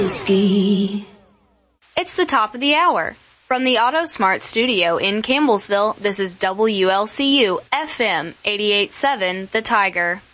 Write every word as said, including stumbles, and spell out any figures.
It's the top of the hour. From the AutoSmart studio in Campbellsville, this is W L C U F M eighty-eight point seven The Tiger.